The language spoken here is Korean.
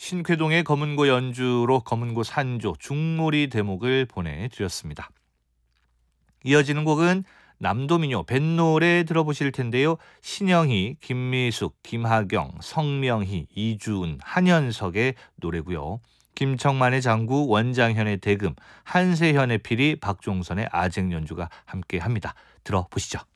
신쾌동의 검은고 연주로 검은고 산조 중무리 대목을 보내드렸습니다. 이어지는 곡은 남도민요 뱃노래 들어보실 텐데요. 신영희, 김미숙, 김하경, 성명희, 이주은, 한현석의 노래고요. 김청만의 장구, 원장현의 대금, 한세현의 피리, 박종선의 아쟁 연주가 함께합니다. 들어보시죠.